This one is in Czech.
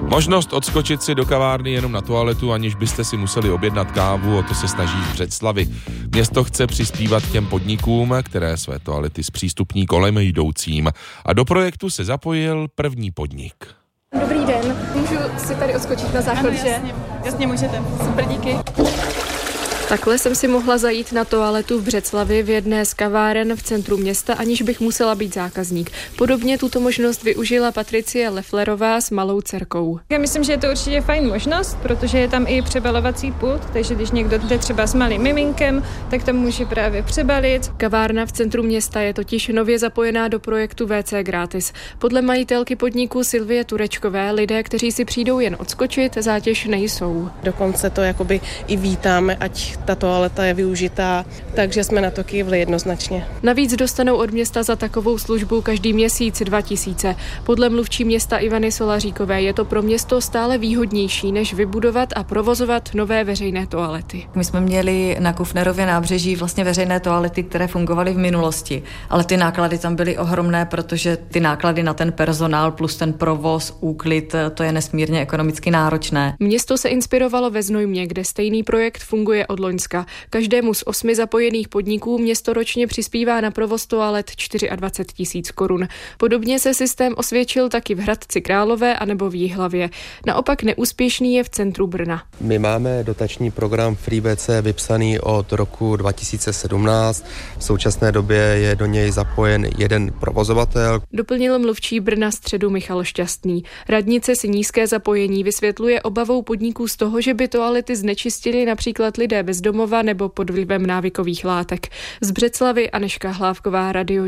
Možnost odskočit si do kavárny jenom na toaletu, aniž byste si museli objednat kávu, o to se snaží z Břeclavi. Město chce přispívat těm podnikům, které své toalety zpřístupní kolem jdoucím. A do projektu se zapojil první podnik. Dobrý den, můžu si tady odskočit na záchodě? Jasně můžete. Super, díky. Takhle jsem si mohla zajít na toaletu v Břeclavi v jedné z kaváren v centru města, aniž bych musela být zákazník. Podobně tuto možnost využila Patricie Lefflerová s malou dcerkou. Já myslím, že je to určitě fajn možnost, protože je tam i přebalovací pult, takže když někdo jde třeba s malým miminkem, tak tam může právě přebalit. Kavárna v centru města je totiž nově zapojená do projektu WC Gratis. Podle majitelky podniku Silvie Turečkové lidé, kteří si přijdou jen odskočit, zátěž nejsou. Dokonce to jakoby i vítáme, ať ta toaleta je využitá, takže jsme na to kývli jednoznačně. Navíc dostanou od města za takovou službu každý měsíc 2000. Podle mluvčí města Ivany Solaříkové je to pro město stále výhodnější, než vybudovat a provozovat nové veřejné toalety. My jsme měli na Kufnerově nábřeží vlastně veřejné toalety, které fungovaly v minulosti, ale ty náklady tam byly ohromné, protože ty náklady na ten personál plus ten provoz, úklid, to je nesmírně ekonomicky náročné. Město se inspirovalo ve Znojmě, kde stejný projekt funguje od loňska. Každému z 8 zapojených podniků město ročně přispívá na provoz toalet 24 000 korun. Podobně se systém osvědčil taky v Hradci Králové anebo v Jihlavě. Naopak neúspěšný je v centru Brna. My máme dotační program FreeWC vypsaný od roku 2017. V současné době je do něj zapojen jeden provozovatel. Doplnil mluvčí Brna Středu Michal Šťastný. Radnice si nízké zapojení vysvětluje obavou podniků z toho, že by toalety znečistili například lidé bez domova nebo pod vlivem návykových látek. Z Břeclavy Anežka Hlávková, Radio